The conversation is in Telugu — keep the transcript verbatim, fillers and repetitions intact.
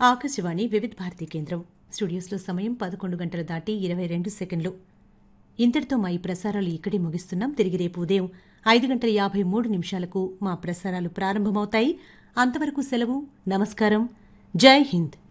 ఆకాశవాణి వివిధ భారతి కేంద్రం స్టూడియోస్లో సమయం పదకొండు గంటల దాటి ఇరవై రెండు సెకండ్లు. ఇంతటితో మా ఈ ప్రసారాలు ఇక్కడే ముగిస్తున్నాం. తిరిగి రేపు ఉదయం ఐదు గంటల యాభై మూడు నిమిషాలకు మా ప్రసారాలు ప్రారంభమవుతాయి. అంతవరకు సెలవు. నమస్కారం. జై హింద్.